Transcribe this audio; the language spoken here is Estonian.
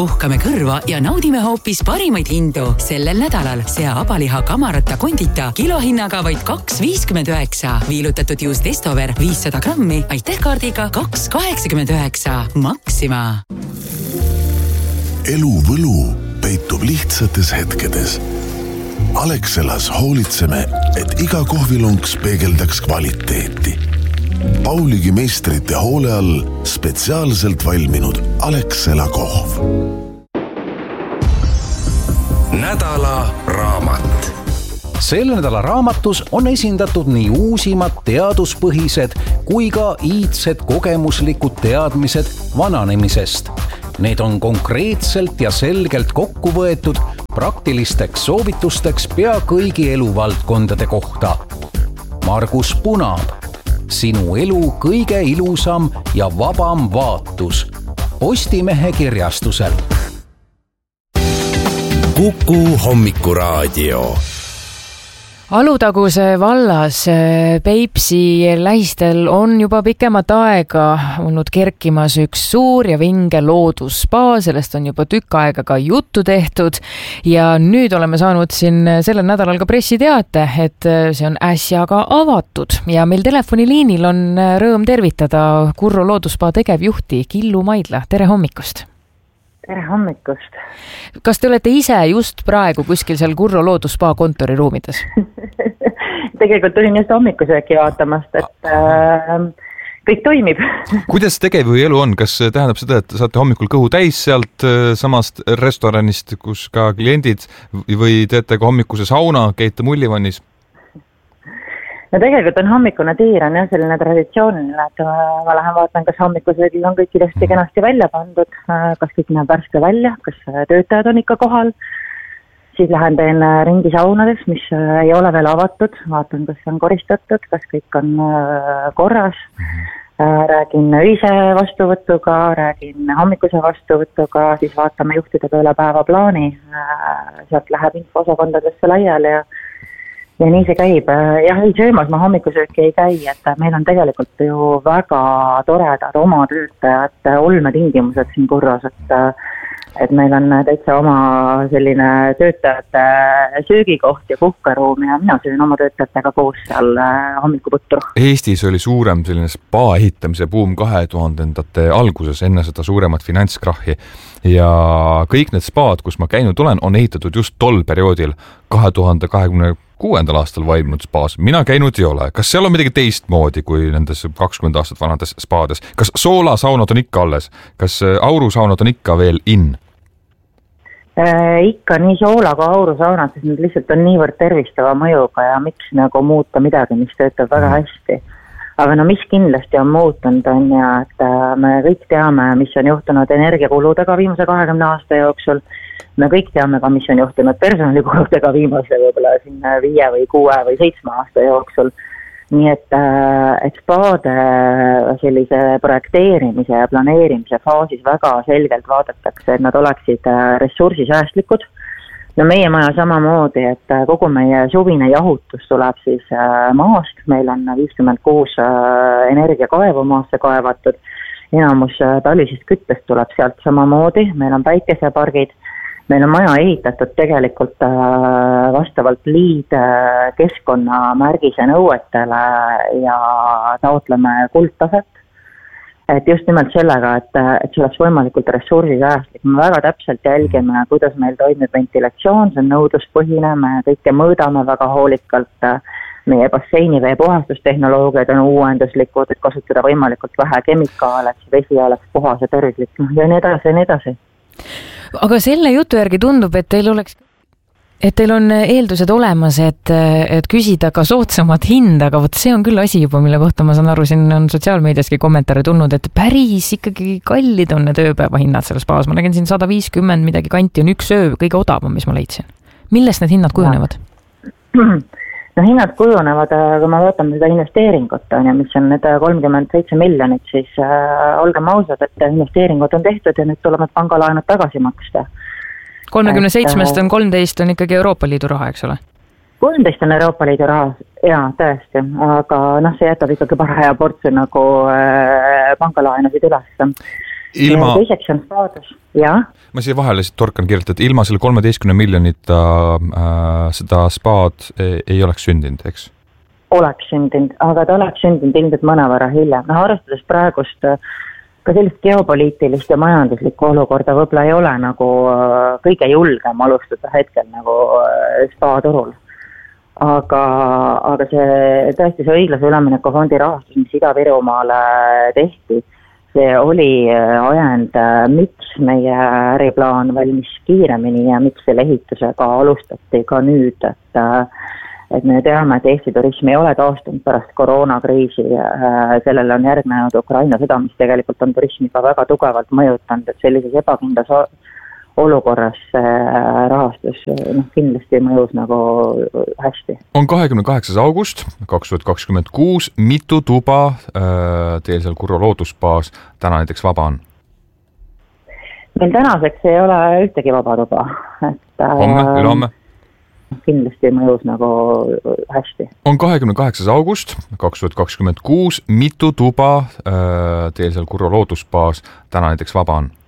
puhkame kõrva ja naudime hoopis parimaid hindu. Sellel nädalal sea abaliha kamarata kondita kilohinnaga vaid 2,59. Viilutatud juust Estover 500 grammi, aitähkaardiga 2,89. Maxima. Elu võlu peitub lihtsates hetkedes. Alexelas hoolitseme, et iga kohvilunks peegeldaks kvaliteeti. Pauligi meistrite hoole all spetsiaalselt valminud Alexela kohv. Nädala raamat. Selle nädala raamatus on esindatud nii uusimad teaduspõhised kui ka iidsed kogemuslikud teadmised vananemisest. Need on konkreetselt ja selgelt kokku võetud praktilisteks soovitusteks pea kõigi eluvaldkondade kohta. Margus Punaab. Sinu elu kõige ilusam ja vabam vaatus. Postimehe kirjastusel. Kuku hommikuraadio. Alutaguse vallas Peipsi lähistel on juba pikemat aega olnud kerkimas üks suur ja vinge loodusspa, sellest on juba tükk aega ka juttu tehtud ja nüüd oleme saanud siin sellel nädalal ka pressiteate, et see on äsja ka avatud ja meil telefoniliinil on rõõm tervitada Kurro loodusspa tegevjuhti Killu Maidla. Tere hommikust! Tere hommikust! Kas te olete ise just praegu kuskil seal Kurro loodusspa kontoriruumides? Tegelikult tulin just hommikusööki vaatamast, et kõik toimib. Kuidas tegevjuhi elu on? Kas tähendab seda, et saate hommikul kõhu täis sealt samast restoranist, kus ka kliendid või teete ka hommikuse sauna, käite mullivannis? No tegelikult on hommikune tiir on jah selline traditsiooniline, et ma lähen vaatan, kas hommikusöögil on kõik ilusti kenasti välja pandud, kas kõik näeb värske välja, kas töötajad on ikka kohal. Siis lähen teen ringi saunades, mis ei ole veel avatud, vaatan, kas on koristatud, kas kõik on korras. Räägin öise vastuvõtuga, räägin hommikuse vastuvõtuga, siis vaatame juhtide peale päevaplaani, sealt läheb infosokondadesse laiali ja nii see käib. Jah, ei söömas ma hommikusööki ei käi, et meil on tegelikult ju väga toredad oma töötajad olmetingimused siin Kurros, et meil on täitsa oma selline töötajate söögikoht ja puhkeruum ja mina söön oma töötajatega koos seal hommikuputru. Eestis oli suurem selline spa ehitamise buum 2000-ndate alguses enne seda suuremat finantskrahhi ja kõik need spaad, kus ma käinud olen, on ehitatud just tol perioodil 2026. aastal vaimunud spaas. Mina käinud ei ole. Kas seal on midagi teistmoodi kui nendes 20 aastat vanades spaades? Kas soolasaunad on ikka alles? Kas aurusaunad on ikka veel in? Ikka nii soola kui aurusaunad, sest need lihtsalt on niivõrd tervistava mõjuga ja miks nagu muuta midagi, mis töötab väga hästi. Aga no mis kindlasti on muutunud on ja, et me kõik teame, mis on juhtunud energiakuludega viimase 20 aasta jooksul. Me kõik teame ka, mis on juhtunud personalikuludega viimase võib-olla 5 või 6 või 7 aasta jooksul. Nii et spaade sellise projekteerimise ja planeerimise faasis väga selgelt vaadatakse, et nad oleksid ressursisäästlikud. No meie maja samamoodi, et kogu meie suvine jahutus tuleb siis maast. Meil on 56 energiakaevu maasse kaevatud. Enamus talvisest küttest tuleb sealt samamoodi. Meil on päikesepargid. Meil on maja ehitatud tegelikult vastavalt LEED keskkonnamärgise nõuetele ja taotleme kuldtaset. Et just nimelt sellega, et see oleks võimalikult ressursisäästlik. Me väga täpselt jälgime, kuidas meil toimib ventilatsioon, see on nõudluspõhine, me kõike mõõdame väga hoolikalt. Meie basseinivee puhastustehnoloogiad on uuenduslikud, et kasutada võimalikult vähe kemikaale, et see vesi oleks puhas ja tervislik ja nii edasi. Aga selle jutu järgi tundub, et teil on eeldused olemas, et küsida ka soodsamat hinda, aga võt see on küll asi juba, mille kohta ma saan aru, siin on sotsiaalmeediaski kommentaare tulnud, et päris ikkagi kallid on need ööpäeva hinnad selles spaas. Ma nägin siin 150 midagi kanti on üks öö kõige odavam, mis ma leidsin. Millest need hinnad kujunevad? No hinnad kujunevad, kui me vaatame seda investeeringut, mis on need 37 miljonit, siis olgem ausad, et investeeringud on tehtud ja nüüd tulevad pangalaenud tagasi maksta. 37-st on 13 on ikkagi Euroopa Liidu raha, eks ole? 13 on Euroopa Liidu raha, jaa, tõesti, aga see jätab ikkagi paraja portsu nagu pangalaenusid üles. teiseks on spaadus, jah. Ma siia vahele siit torkan kirjutada, et ilma selle 13 miljonita seda spaad ei oleks sündinud, eks? Oleks sündinud, aga ta oleks sündinud ilmselt mõnevõrra hiljem. Arvestades praegust ka sellist geopoliitilist ja majanduslikku olukorda võib-olla ei ole nagu kõige julgem alustada hetkel nagu spaaturul. Aga see tõesti see õiglase ülemineku fondi rahastus, mis Ida-Virumaale tehti, see oli ajend, miks meie äriplaan valmis kiiremini ja miks selle ehitusega alustati ka nüüd, et me teame, et Eesti turism ei ole taastunud pärast koroonakriisi, sellele on järgnenud Ukraina sõda, mis tegelikult on turismiga väga tugevalt mõjutanud, et sellises ebakindlas olukorras rahastus kindlasti mõjus nagu hästi. On 28. august 2026, mitu tuba teil seal Kurro loodusbaas täna näiteks vaba on? Meil tänaseks ei ole ühtegi vaba tuba. Homme, ülehomme? Kindlasti mõjus nagu hästi. On 28. august 2026, mitu tuba teil seal Kurro loodusbaas täna näiteks vaba on?